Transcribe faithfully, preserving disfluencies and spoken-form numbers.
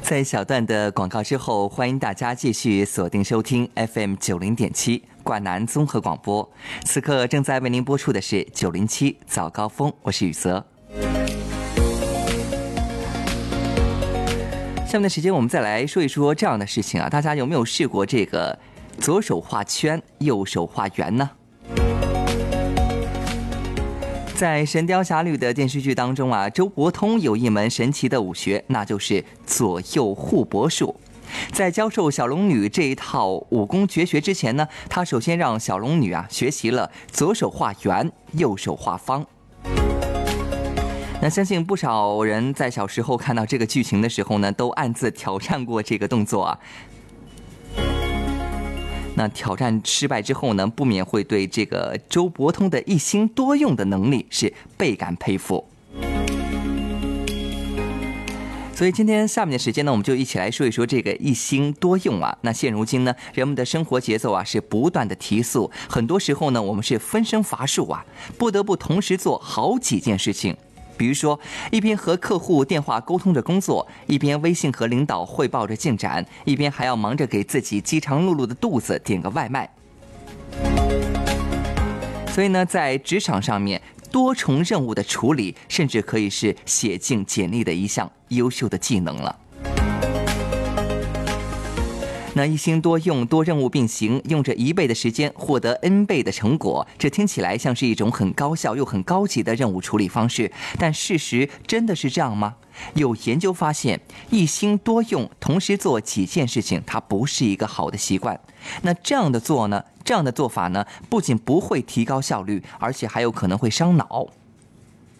在小段的广告之后，欢迎大家继续锁定收听 F M 九零点七冠南综合广播。此刻正在为您播出的是九零七早高峰，我是雨泽。下面的时间我们再来说一说这样的事情啊，大家有没有试过这个左手画圈，右手画圆呢？在《神雕侠侣》的电视剧当中啊，周伯通有一门神奇的武学，那就是左右互搏术。在教授小龙女这一套武功绝学之前呢，他首先让小龙女啊学习了左手画圆，右手画方。那相信不少人在小时候看到这个剧情的时候呢，都暗自挑战过这个动作啊。那挑战失败之后呢，不免会对这个周伯通的一心多用的能力是倍感佩服。所以今天下面的时间呢，我们就一起来说一说这个一心多用啊。那现如今呢，人们的生活节奏啊是不断的提速，很多时候呢，我们是分身乏术啊，不得不同时做好几件事情。比如说，一边和客户电话沟通着工作，一边微信和领导汇报着进展，一边还要忙着给自己饥肠辘辘的肚子点个外卖。所以呢，在职场上面，多重任务的处理，甚至可以是写进简历的一项优秀的技能了。那一心多用，多任务并行，用着一倍的时间获得 N 倍的成果，这听起来像是一种很高效又很高级的任务处理方式，但事实真的是这样吗？有研究发现，一心多用，同时做几件事情，它不是一个好的习惯。那这样的做呢？这样的做法呢，不仅不会提高效率，而且还有可能会伤脑。